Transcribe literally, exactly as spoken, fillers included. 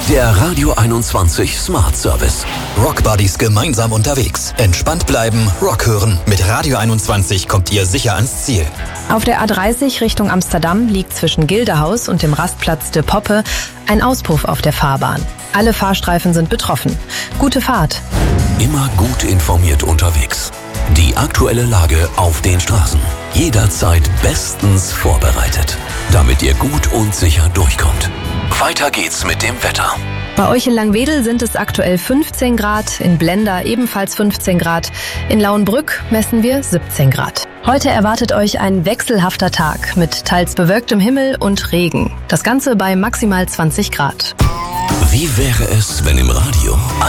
Der Radio einundzwanzig Smart Service. Rockbuddies gemeinsam unterwegs. Entspannt bleiben, Rock hören. Mit Radio einundzwanzig kommt ihr sicher ans Ziel. Auf der A dreißig Richtung Amsterdam liegt zwischen Gildehaus und dem Rastplatz De Poppe ein Auspuff auf der Fahrbahn. Alle Fahrstreifen sind betroffen. Gute Fahrt. Immer gut informiert unterwegs. Die aktuelle Lage auf den Straßen. Jederzeit bestens vorbereitet, damit ihr gut und sicher durchkommt. Weiter geht's mit dem Wetter. Bei euch in Langwedel sind es aktuell fünfzehn Grad, in Blenda ebenfalls fünfzehn Grad, in Lauenbrück messen wir siebzehn Grad. Heute erwartet euch ein wechselhafter Tag mit teils bewölktem Himmel und Regen. Das Ganze bei maximal zwanzig Grad. Wie wäre es, wenn im Radio